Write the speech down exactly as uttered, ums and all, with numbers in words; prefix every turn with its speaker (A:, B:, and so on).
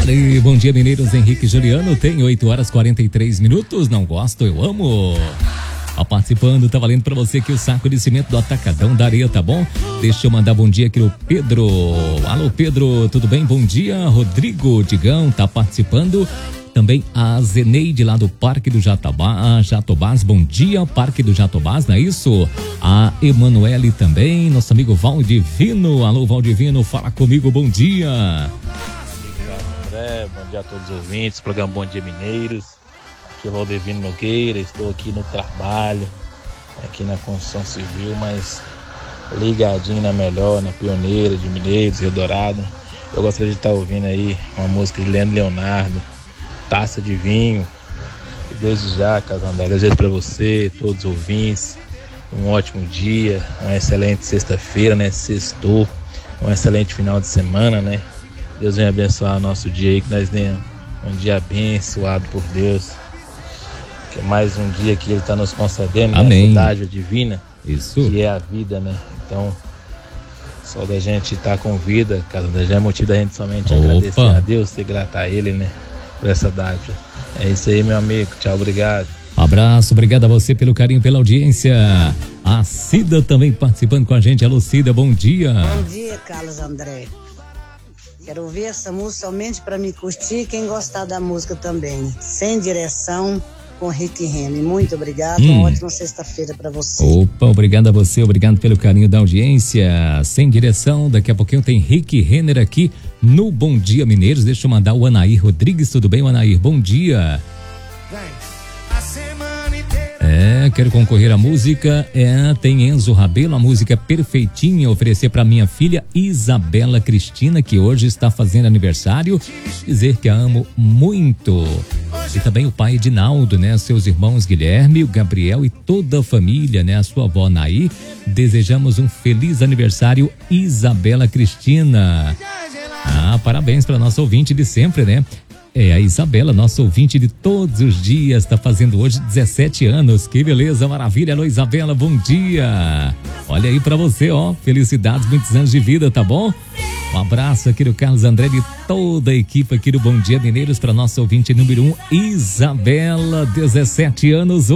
A: Ari, bom dia, mineiros. Henrique Juliano, tem oito horas e quarenta e três minutos. Não gosto, eu amo. Ó, participando, tá valendo pra você aqui o saco de cimento do Atacadão da Areia, tá bom? Deixa eu mandar bom dia aqui no Pedro. Alô, Pedro, tudo bem? Bom dia. Rodrigo Digão tá participando. Também a Zeneide lá do Parque do Jatobá, Jatobás, bom dia, Parque do Jatobás, não é isso? A Emanuele também, nosso amigo Valdivino, alô Valdivino, fala comigo, bom dia.
B: André, bom dia a todos os ouvintes, programa Bom Dia Mineiros, aqui é o Valdivino Nogueira, estou aqui no trabalho, aqui na construção civil, mas ligadinho na melhor, na pioneira de Mineiros, Rio Dourado. Eu gostaria de estar ouvindo aí uma música de Leandro Leonardo, Taça de Vinho. E desde já, Casandé, desejo para você, todos os ouvintes, um ótimo dia, uma excelente sexta-feira, né? Sextou, um excelente final de semana, né? Deus venha abençoar o nosso dia aí, que nós tenhamos um dia abençoado por Deus. Que é mais um dia que Ele está nos concedendo, né? Essa dádiva divina,
A: isso, que
B: é a vida, né? Então, só da gente estar com vida, Casandé, já é motivo da gente somente Opa. agradecer a Deus, ser grato a Ele, né? Por essa dádiva. É isso aí, meu amigo. Tchau, obrigado.
A: Abraço, obrigado a você pelo carinho, pela audiência. A Cida também participando com a gente. Alô, Cida, bom dia.
C: Bom dia, Carlos André. Quero ouvir essa música somente para me curtir. Quem gostar da música também. Sem Direção, com Rick Renner. Muito obrigado. Hum. Uma ótima sexta-feira para você.
A: Opa, obrigado a você, obrigado pelo carinho da audiência. Sem Direção, daqui a pouquinho tem Rick Renner aqui no Bom Dia Mineiros. Deixa eu mandar o Anair Rodrigues. Tudo bem, Anair? Bom dia. É, quero concorrer à música. É, tem Enzo Rabelo, a música perfeitinha, oferecer para minha filha Isabela Cristina, que hoje está fazendo aniversário. Dizer que a amo muito. E também o pai Edinaldo, né? Seus irmãos Guilherme, o Gabriel e toda a família, né? A sua avó Naí. Desejamos um feliz aniversário, Isabela Cristina. Ah, parabéns para nossa ouvinte de sempre, né? É, a Isabela, nossa ouvinte de todos os dias, está fazendo hoje dezessete anos. Que beleza, maravilha. Alô, Isabela, bom dia. Olha aí para você, ó. Felicidades, muitos anos de vida, tá bom? Um abraço aqui do Carlos André e toda a equipe aqui do Bom Dia Mineiros para nossa ouvinte número um, Isabela, dezessete anos.